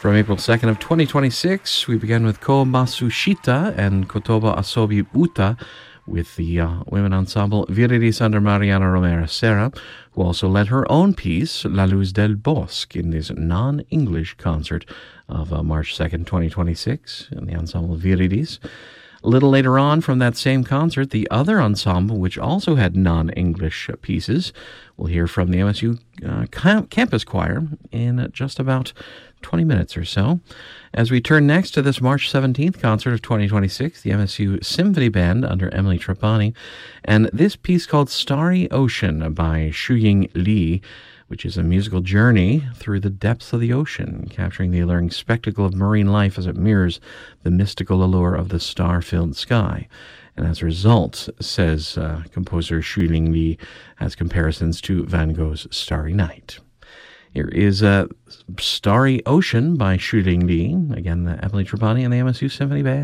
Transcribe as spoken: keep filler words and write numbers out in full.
From April second of twenty twenty-six, we began with Ko Masushita and Kotoba Asobi Uta with the uh, women ensemble Viridis under Mariana Romero Serra, who also led her own piece, La Luz del Bosque, in this non-English concert of uh, March second, twenty twenty-six, in the ensemble Viridis. A little later on from that same concert, the other ensemble, which also had non-English pieces, we'll hear from the M S U uh, camp- campus choir in just about twenty minutes or so. As we turn next to this March seventeenth concert of twenty twenty-six, the M S U Symphony Band under Emily Trapani, and this piece called Starry Ocean by Shuying Lee, which is a musical journey through the depths of the ocean, capturing the alluring spectacle of marine life as it mirrors the mystical allure of the star-filled sky. And as a result, says uh, composer Shuying Lee, has comparisons to Van Gogh's Starry Night. Here is uh, Starry Ocean by Shuying Lee, again, the Emily Trapani and the M S U Symphony Band.